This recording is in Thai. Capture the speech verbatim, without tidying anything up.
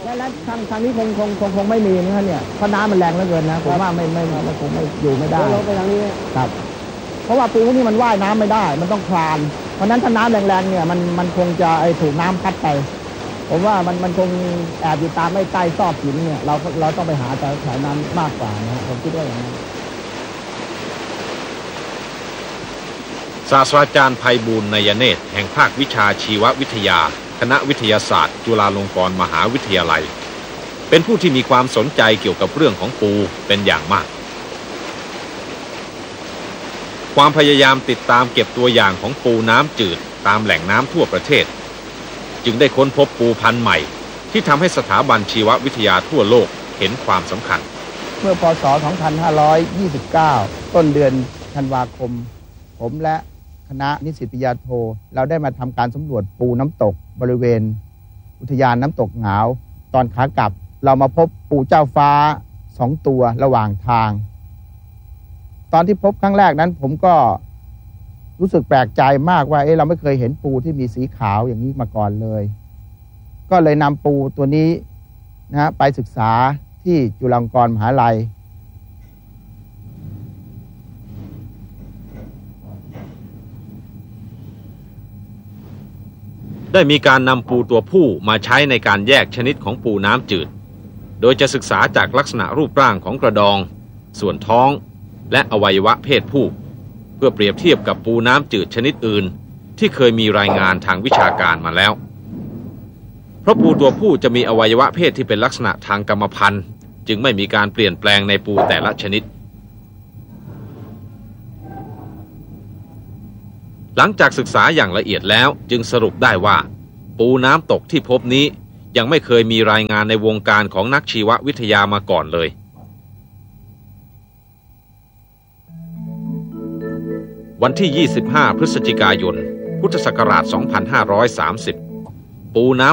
และและทางทางนี้คงคงคงคงไม่มีนะครับเนี่ยเพราะน้ำมันแรงเหลือเกินนะผมว่าไม่ไม่ไม่คงไม่อยู่ไม่ได้ลงไปทางนี้ครับเพราะว่าปูพวกนี้มันว่ายน้ำไม่ได้มันต้องคลานเพราะนั้นถ้าน้ำแรงๆเนี่ยมันมันคงจะไอถูกน้ำพัดไปผมว่ามันมันคงแอบอยู่ตามไม่ใต้ซอกหินเนี่ยเราเราต้องไปหาแถวนั้นมากกว่านะผมคิดว่าอย่างนั้นศาสตราจารย์ไพบูลย์ นยเนตรแห่งภาควิชาชีววิทยาคณะวิทยาศาสตร์จุฬาลงกรณ์มหาวิทยาลัยเป็นผู้ที่มีความสนใจเกี่ยวกับเรื่องของปูเป็นอย่างมากความพยายามติดตามเก็บตัวอย่างของปูน้ำจืดตามแหล่งน้ำทั่วประเทศจึงได้ค้นพบปูพันธุ์ใหม่ที่ทำให้สถาบันชีววิทยาทั่วโลกเห็นความสำคัญเมื่อพ.ศ. สองพันห้าร้อยยี่สิบเก้าต้นเดือนธันวาคมผมและคณะนิสิตปริญญาโทเราได้มาทำการสำรวจปูน้ำตกบริเวณอุทยานน้ำตกหงาวตอนขากลับเรามาพบปูเจ้าฟ้าสองตัวระหว่างทางตอนที่พบครั้งแรกนั้นผมก็รู้สึกแปลกใจมากว่าเอ๊ะเราไม่เคยเห็นปูที่มีสีขาวอย่างนี้มาก่อนเลยก็เลยนำปูตัวนี้นะฮะไปศึกษาที่จุฬาลงกรณ์มหาวิทยาลัยได้มีการนำปูตัวผู้มาใช้ในการแยกชนิดของปูน้ำจืดโดยจะศึกษาจากลักษณะรูปร่างของกระดองส่วนท้องและอวัยวะเพศผู้เพื่อเปรียบเทียบกับปูน้ำจืดชนิดอื่นที่เคยมีรายงานทางวิชาการมาแล้วเพราะปูตัวผู้จะมีอวัยวะเพศที่เป็นลักษณะทางกรรมพันธุ์จึงไม่มีการเปลี่ยนแปลงในปูแต่ละชนิดหลังจากศึกษาอย่างละเอียดแล้วจึงสรุปได้ว่าปูน้ำตกที่พบนี้ยังไม่เคยมีรายงานในวงการของนักชีววิทยามาก่อนเลยวันที่ยี่สิบห้าพฤศจิกายนพุทธศักราชสองพันห้าร้อยสามสิบปูน้ำ